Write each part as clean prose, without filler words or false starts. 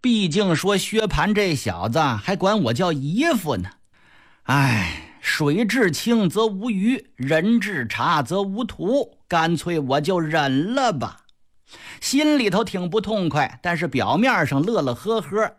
毕竟说薛蟠这小子还管我叫姨夫呢。哎，水至清则无鱼，人至察则无徒，干脆我就忍了吧。心里头挺不痛快，但是表面上乐乐呵呵，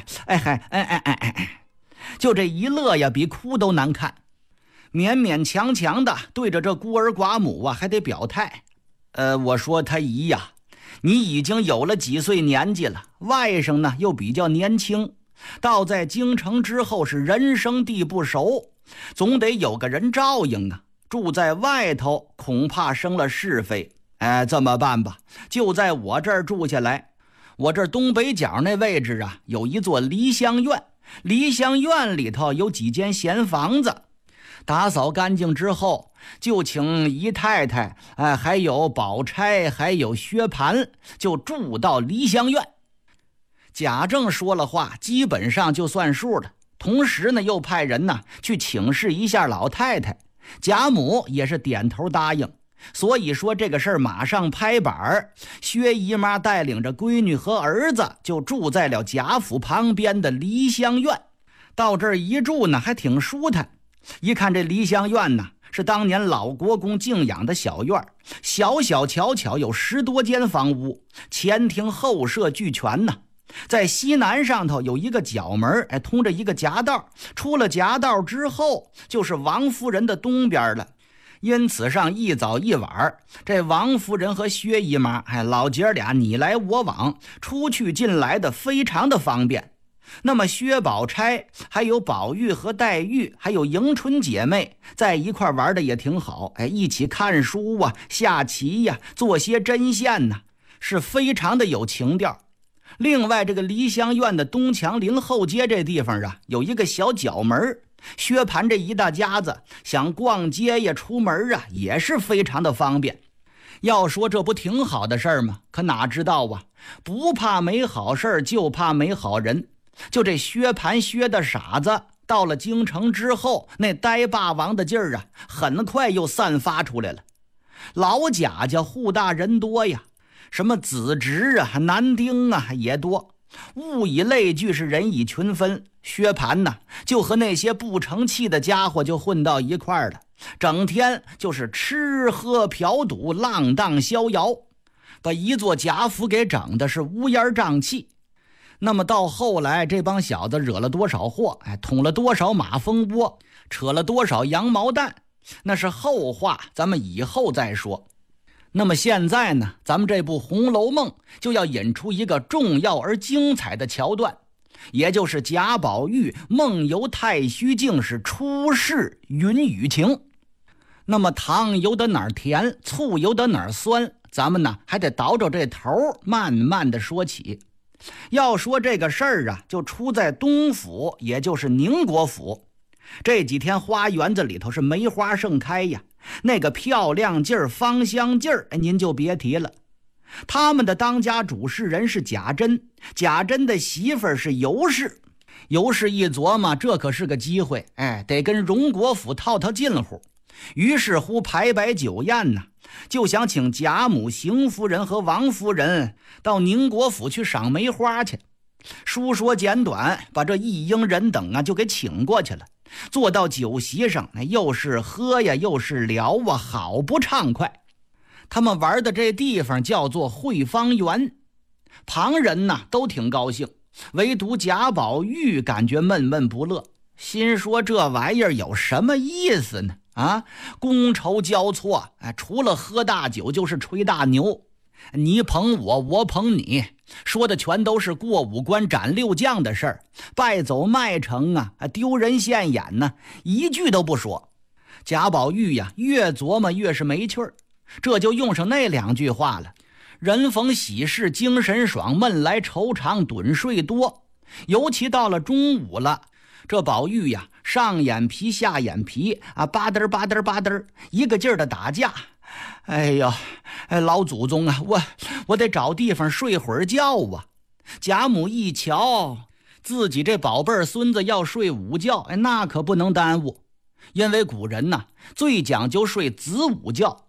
就这一乐呀，比哭都难看。勉勉强强的对着这孤儿寡母啊，还得表态。我说他姨呀，你已经有了几岁年纪了，外甥呢又比较年轻，到在京城之后是人生地不熟，总得有个人照应啊。住在外头恐怕生了是非。这么办吧，就在我这儿住下来。我这东北角那位置啊，有一座梨香院，梨香院里头有几间闲房子，打扫干净之后，就请姨太太，还有宝钗，还有薛蟠，就住到梨香院。贾政说了话，基本上就算数了。同时呢，又派人呢去请示一下老太太，贾母也是点头答应。所以说这个事儿马上拍板，薛姨妈带领着闺女和儿子就住在了贾府旁边的梨香院。到这儿一住呢，还挺舒坦。一看这梨香院呢，是当年老国公敬养的小院，小小巧巧有10多间房屋，前庭后舍俱全呢。在西南上头有一个角门，通着一个夹道，出了夹道之后就是王夫人的东边了。因此上一早一晚，这王夫人和薛姨妈老姐俩你来我往，出去进来的非常的方便。那么薛宝钗还有宝玉和黛玉还有迎春姐妹在一块玩的也挺好，一起看书啊，下棋呀，做些针线呢，是非常的有情调。另外这个梨香院的东墙临后街这地方啊，有一个小角门，薛蟠这一大家子想逛街呀，出门啊，也是非常的方便。要说这不挺好的事儿吗？可哪知道啊，不怕没好事，就怕没好人。就这薛蟠薛的傻子，到了京城之后，那呆霸王的劲儿啊，很快又散发出来了。老贾家户大人多呀，什么子侄啊、男丁啊也多，物以类聚，是人以群分。薛蟠呢，就和那些不成器的家伙就混到一块儿了，整天就是吃喝嫖赌，浪荡逍遥，把一座贾府给整的是乌烟瘴气。那么到后来，这帮小子惹了多少祸，捅了多少马蜂窝，扯了多少羊毛蛋，那是后话，咱们以后再说。那么现在呢，咱们这部《红楼梦》就要引出一个重要而精彩的桥段，也就是贾宝玉梦游太虚境是出世云雨情。那么糖有的哪儿甜，醋有的哪儿酸，咱们呢还得倒着这头慢慢的说起。要说这个事儿啊，就出在东府，也就是宁国府。这几天花园子里头是梅花盛开呀，那个漂亮劲儿、芳香劲儿，您就别提了。他们的当家主事人是贾珍，贾珍的媳妇儿是尤氏。尤氏一琢磨，这可是个机会，得跟荣国府套套近乎。于是乎排摆酒宴呢，就想请贾母、邢夫人和王夫人到宁国府去赏梅花去。书说简短，把这一应人等啊就给请过去了。坐到酒席上，又是喝呀，又是聊啊，好不畅快。他们玩的这地方叫做汇芳园，旁人呢都挺高兴，唯独贾宝玉感觉闷闷不乐，心说这玩意儿有什么意思呢？觥筹交错，除了喝大酒就是吹大牛，你捧我，我捧你，说的全都是过五关斩六将的事儿，败走麦城啊，丢人现眼呢，一句都不说。贾宝玉呀，越琢磨越是没趣儿，这就用上那2句话了：人逢喜事精神爽，闷来愁长盹睡多。尤其到了中午了，这宝玉呀，上眼皮下眼皮吧嘚吧嘚吧嘚，一个劲儿的打架。哎呦，老祖宗啊，我得找地方睡会儿觉啊。贾母一瞧自己这宝贝儿孙子要睡午觉，那可不能耽误，因为古人呢最讲究睡子午觉，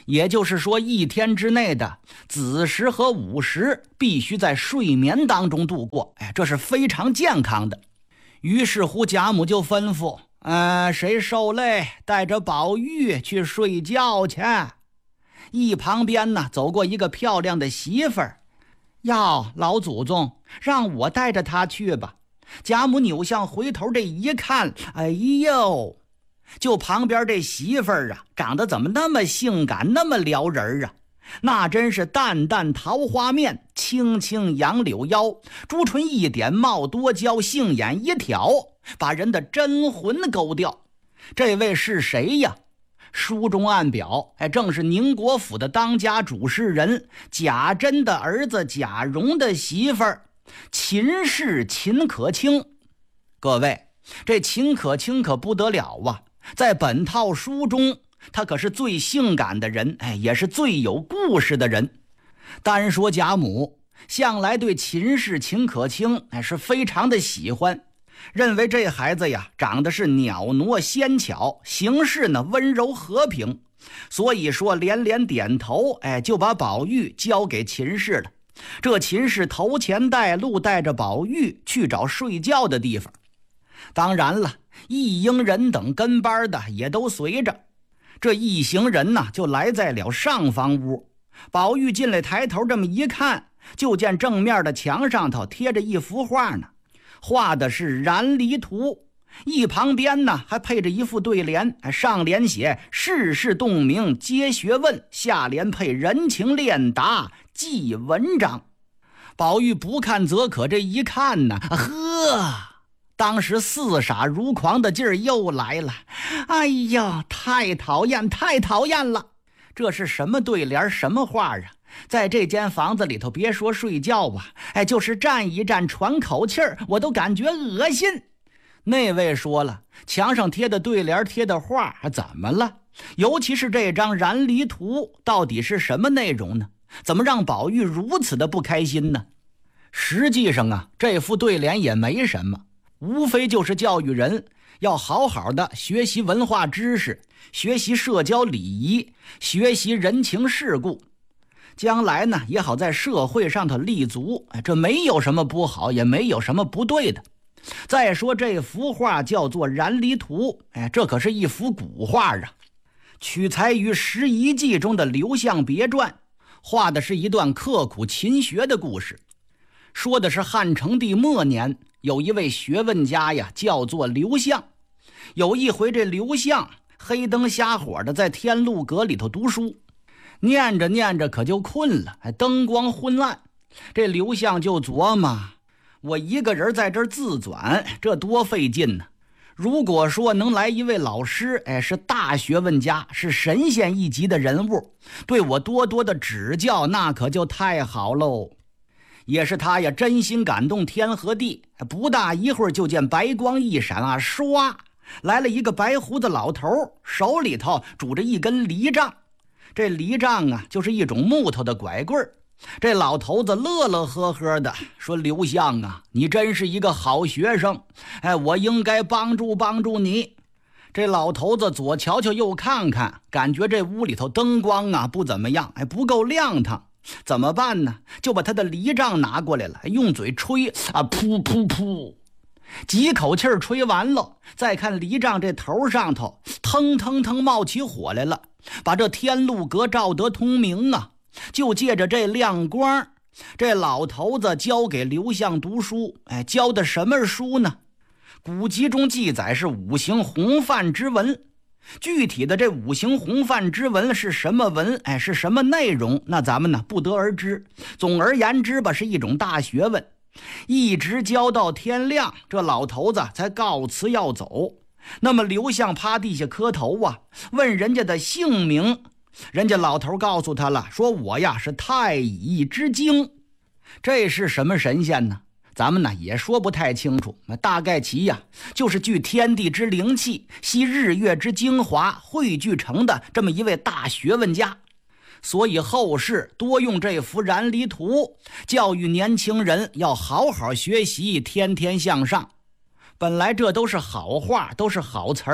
也就是说一天之内的子时和午时必须在睡眠当中度过，这是非常健康的。于是乎贾母就吩咐谁受累带着宝玉去睡觉去。一旁边呢走过一个漂亮的媳妇儿，要老祖宗让我带着她去吧。贾母扭向回头这一看，哎呦，就旁边这媳妇儿长得怎么那么性感，那么撩人那真是淡淡桃花面，轻轻杨柳腰，朱唇一点冒多娇，杏眼一挑，把人的真魂勾掉。这位是谁呀？书中暗表，正是宁国府的当家主事人贾珍的儿子贾蓉的媳妇儿秦氏秦可卿。各位，这秦可卿可不得了在本套书中他可是最性感的人，也是最有故事的人。单说贾母向来对秦氏秦可卿是非常的喜欢，认为这孩子长得是袅娜纤巧，行事呢温柔和平，所以说连连点头，就把宝玉交给秦氏了。这秦氏头前带路，带着宝玉去找睡觉的地方。当然了，一应人等跟班的也都随着。这一行人呢就来在了上房屋。宝玉进来抬头这么一看，就见正面的墙上头贴着一幅画呢，画的是燃离图，一旁边呢还配着一副对联，上联写世事洞明皆学问，下联配人情练达记文章。宝玉不看则可，这一看呢，当时似傻如狂的劲儿又来了。哎呀，太讨厌太讨厌了，这是什么对联什么话在这间房子里头，别说睡觉就是站一站喘口气儿，我都感觉恶心。那位说了，墙上贴的对联贴的画怎么了？尤其是这张燃离图到底是什么内容呢？怎么让宝玉如此的不开心呢？实际上这副对联也没什么，无非就是教育人要好好的学习文化知识，学习社交礼仪，学习人情世故，将来呢也好在社会上头立足，这没有什么不好，也没有什么不对的。再说这幅画叫做燃离图，这可是一幅古画取材于十一记中的刘向别传，画的是一段刻苦勤学的故事。说的是汉成帝末年，有一位学问家叫做刘向。有一回这刘向黑灯瞎火的在天禄阁里头读书，念着念着可就困了，灯光昏暗。这刘向就琢磨，我一个人在这儿自转，这多费劲呢。如果说能来一位老师，是大学问家，是神仙一级的人物，对我多多的指教，那可就太好喽。也是他真心感动天和地，不大一会儿就见白光一闪唰来了一个白胡子老头，手里头拄着一根犁杖。这犁杖就是一种木头的拐棍。这老头子乐乐呵呵的说，刘向你真是一个好学生，我应该帮助帮助你。这老头子左瞧瞧右看看，感觉这屋里头灯光不怎么样，不够亮堂，怎么办呢？就把他的犁杖拿过来了，用嘴吹噗噗噗，几口气吹完了，再看犁杖这头上头腾腾腾冒起火来了，把这天禄阁照得通明就借着这亮光，这老头子教给刘向读书，教的什么书呢？古籍中记载是五行洪范之文，具体的这五行洪范之文是什么文，是什么内容，那咱们呢不得而知。总而言之吧，是一种大学问，一直教到天亮，这老头子才告辞要走。那么刘向趴地下磕头问人家的姓名，人家老头告诉他了，说我是太乙之精。这是什么神仙呢？咱们呢也说不太清楚，大概其就是聚天地之灵气，吸日月之精华，汇聚成的这么一位大学问家。所以后世多用这幅燃离图教育年轻人要好好学习，天天向上。本来这都是好话，都是好词儿，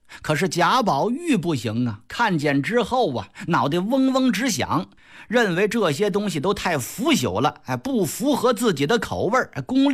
可是贾宝玉不行啊，看见之后啊，脑袋嗡嗡直响，认为这些东西都太腐朽了，不符合自己的口味，功利